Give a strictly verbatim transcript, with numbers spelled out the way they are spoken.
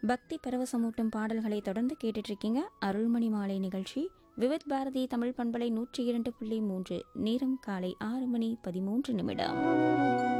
பக்தி பரவசமூட்டும் பாடல்களை தொடர்ந்து கேட்டுட்டு இருக்கீங்க. அருள்மணி மாலை நிகழ்ச்சி விவித் பாரதி தமிழ் பண்பலை நூற்றி இரண்டு புள்ளி மூன்று. நேரம் காலை ஆறு மணி பதிமூன்று நிமிடம்.